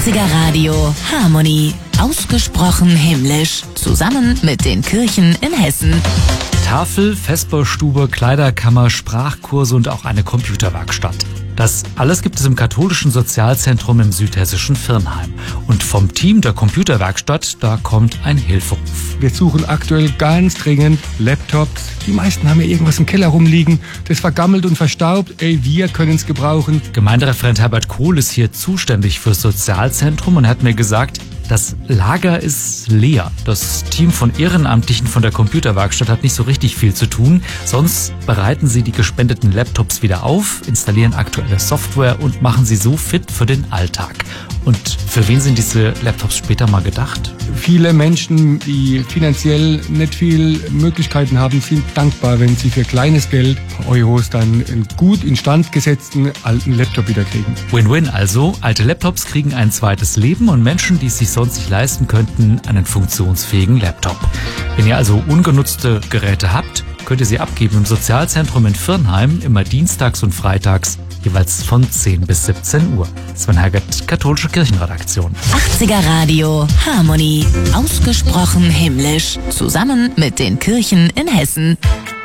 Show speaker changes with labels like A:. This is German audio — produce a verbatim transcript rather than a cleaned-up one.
A: achtziger Radio Harmonie. Ausgesprochen himmlisch. Zusammen mit den Kirchen in Hessen.
B: Tafel, Vesperstube, Kleiderkammer, Sprachkurse und auch eine Computerwerkstatt. Das alles gibt es im katholischen Sozialzentrum im südhessischen Virnheim. Und vom Team der Computerwerkstatt, da kommt ein Hilferuf.
C: Wir suchen aktuell ganz dringend Laptops. Die meisten haben ja irgendwas im Keller rumliegen. Das vergammelt und verstaubt. Ey, wir können es gebrauchen.
B: Gemeindereferent Herbert Kohl ist hier zuständig fürs Sozialzentrum und hat mir gesagt, das Lager ist leer. Das Team von Ehrenamtlichen von der Computerwerkstatt hat nicht so richtig viel zu tun. Sonst bereiten sie die gespendeten Laptops wieder auf, installieren aktuelle Software und machen sie so fit für den Alltag. Und für wen sind diese Laptops später mal gedacht?
C: Viele Menschen, die finanziell nicht viel Möglichkeiten haben, sind dankbar, wenn sie für kleines Geld, Euros, dann einen gut instand gesetzten alten Laptop wieder kriegen.
B: Win-win also. Alte Laptops kriegen ein zweites Leben und Menschen, die es sich sonst nicht leisten könnten, einen funktionsfähigen Laptop. Wenn ihr also ungenutzte Geräte habt, könnt ihr sie abgeben im Sozialzentrum in Virnheim, immer dienstags und freitags, jeweils von zehn bis siebzehn Uhr. Sven Herget, Katholische Kirchenredaktion.
A: achtziger Radio Harmonie. Ausgesprochen himmlisch. Zusammen mit den Kirchen in Hessen.